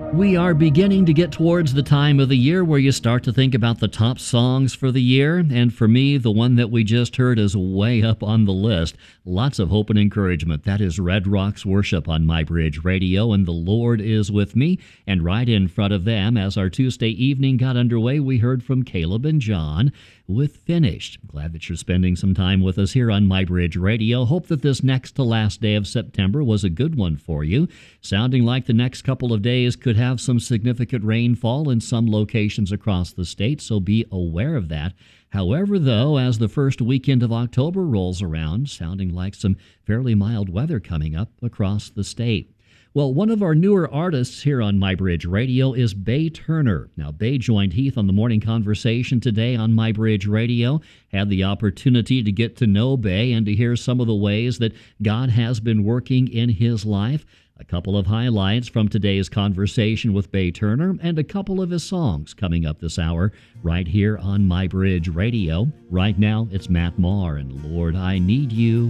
We are beginning to get towards the time of the year where you start to think about the top songs for the year. And for me, the one that we just heard is way up on the list. Lots of hope and encouragement. That is Red Rocks Worship on My Bridge Radio, and The Lord is With Me. And right in front of them, as our Tuesday evening got underway, we heard from Caleb and John with Finished. Glad that you're spending some time with us here on My Bridge Radio. Hope that this next to last day of September was a good one for you. Sounding like the next couple of days could have some significant rainfall in some locations across the state, so be aware of that. However, though, as the first weekend of October rolls around, sounding like some fairly mild weather coming up across the state. Well, one of our newer artists here on My Bridge Radio is Bay Turner. Now, Bay joined Heath on the morning conversation today on My Bridge Radio. Had the opportunity to get to know Bay and to hear some of the ways that God has been working in his life. A couple of highlights from today's conversation with Bay Turner and a couple of his songs coming up this hour right here on My Bridge Radio. Right now, it's Matt Maher and Lord, I Need You.